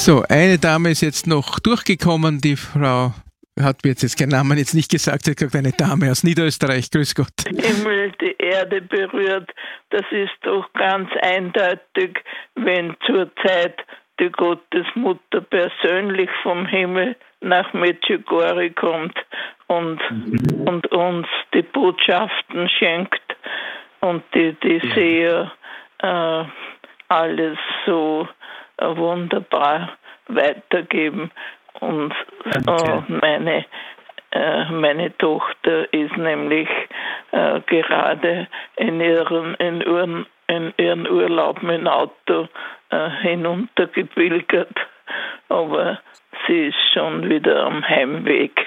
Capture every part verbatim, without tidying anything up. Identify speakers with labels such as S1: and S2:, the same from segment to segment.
S1: So, eine Dame ist jetzt noch durchgekommen, die Frau hat mir jetzt, jetzt keinen Namen jetzt nicht gesagt, sie hat gesagt, eine Dame aus Niederösterreich, grüß Gott.
S2: Himmel die Erde berührt, das ist doch ganz eindeutig, wenn zur Zeit die Gottesmutter persönlich vom Himmel nach Medjugorje kommt und, mhm. und uns die Botschaften schenkt und die, die ja. sehr äh, alles so äh, wunderbar weitergeben. Und äh, meine, äh, meine Tochter ist nämlich äh, gerade in ihren, in, ihren, in ihren Urlaub mit dem Auto äh, hinuntergepilgert, aber sie ist schon wieder am Heimweg.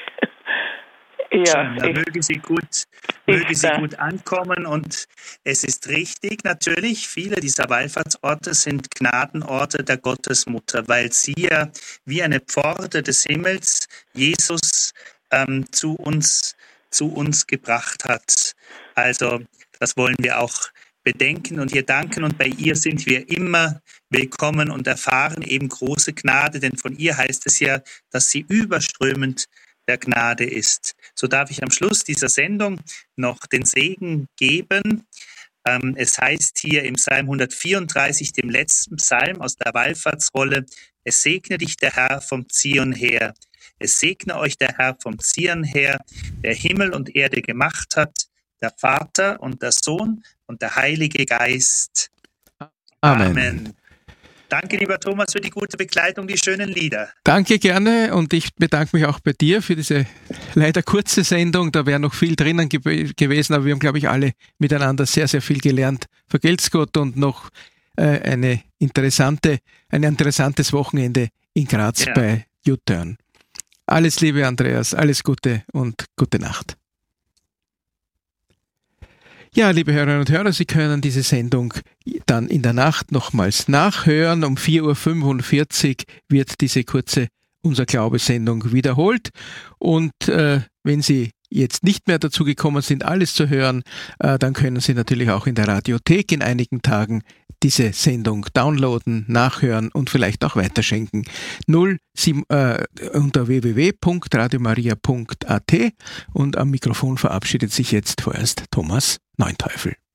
S3: Ja, da möge sie gut, möge sie gut ankommen, und es ist richtig, natürlich, viele dieser Wallfahrtsorte sind Gnadenorte der Gottesmutter, weil sie ja wie eine Pforte des Himmels Jesus ähm, zu uns, zu uns gebracht hat. Also das wollen wir auch bedenken und ihr danken, und bei ihr sind wir immer willkommen und erfahren eben große Gnade, denn von ihr heißt es ja, dass sie überströmend der Gnade ist. So darf ich am Schluss dieser Sendung noch den Segen geben. Ähm, es heißt hier im Psalm hundertvierunddreißig, dem letzten Psalm aus der Wallfahrtsrolle: Es segne dich der Herr vom Zion her. Es segne euch der Herr vom Zion her, der Himmel und Erde gemacht hat, der Vater und der Sohn und der Heilige Geist.
S1: Amen.
S3: Amen. Danke, lieber Thomas, für die gute Begleitung, die schönen Lieder.
S1: Danke, gerne, und ich bedanke mich auch bei dir für diese leider kurze Sendung. Da wäre noch viel drinnen ge- gewesen, aber wir haben, glaube ich, alle miteinander sehr, sehr viel gelernt. Vergelt's Gott, und noch äh, eine interessante, ein interessantes Wochenende in Graz ja. bei U-Turn. Alles Liebe, Andreas, alles Gute und gute Nacht. Ja, liebe Hörerinnen und Hörer, Sie können diese Sendung dann in der Nacht nochmals nachhören. Um vier Uhr fünfundvierzig wird diese kurze Unser Glaube-Sendung wiederholt. Und äh, wenn Sie jetzt nicht mehr dazu gekommen sind, alles zu hören, äh, dann können Sie natürlich auch in der Radiothek in einigen Tagen diese Sendung downloaden, nachhören und vielleicht auch weiterschenken. null sieben, äh, unter w w w punkt radio maria punkt a t, und am Mikrofon verabschiedet sich jetzt vorerst Thomas Neunteufel.